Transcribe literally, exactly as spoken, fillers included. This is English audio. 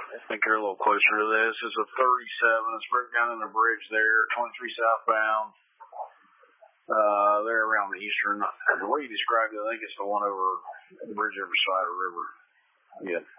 I think they're a little closer to this. It's a thirty-seven. It's broken down in the bridge there, twenty-three southbound. Uh, they're around the eastern. The way you described it, I think it's the one over the bridge over Slider River. Yeah.